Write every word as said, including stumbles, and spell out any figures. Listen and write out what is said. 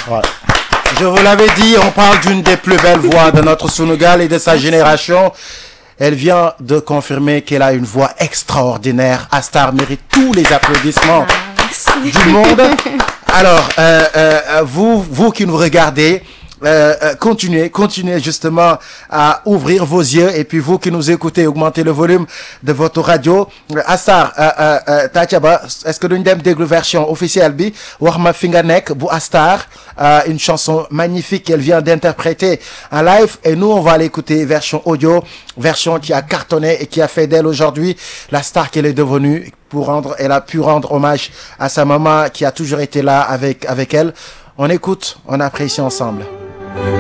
Ouais. Je vous l'avais dit, on parle d'une des plus belles voix de notre Sunugal et de sa génération. Elle vient de confirmer qu'elle a une voix extraordinaire. Astar mérite tous les applaudissements ah, du monde. Alors, euh, euh, vous, vous qui nous regardez, Euh, euh, continuez, continuez justement à ouvrir vos yeux, et puis vous qui nous écoutez, augmentez le volume de votre radio. Astar, euh, euh, euh, Tachaba, est-ce que nous dem déglu version officielle bi wax ma fi nga nekk bu Astar, euh, une chanson magnifique qu'elle vient d'interpréter en live, et nous on va l'écouter version audio, version qui a cartonné et qui a fait d'elle aujourd'hui la star qu'elle est devenue. Pour rendre, elle a pu rendre hommage à sa maman qui a toujours été là avec avec elle. On écoute, on apprécie ensemble.